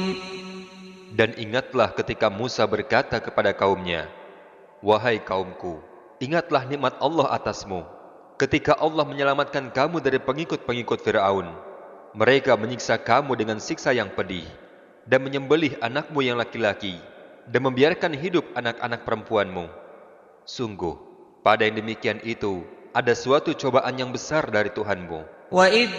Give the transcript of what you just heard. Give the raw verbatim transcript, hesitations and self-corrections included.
Dan ingatlah ketika Musa berkata kepada kaumnya, "Wahai kaumku, ingatlah nikmat Allah atasmu, ketika Allah menyelamatkan kamu dari pengikut-pengikut Fir'aun. Mereka menyiksa kamu dengan siksa yang pedih, dan menyembelih anakmu yang laki-laki, dan membiarkan hidup anak-anak perempuanmu. Sungguh, pada yang demikian itu, ada suatu cobaan yang besar dari Tuhanmu." وَإِذْ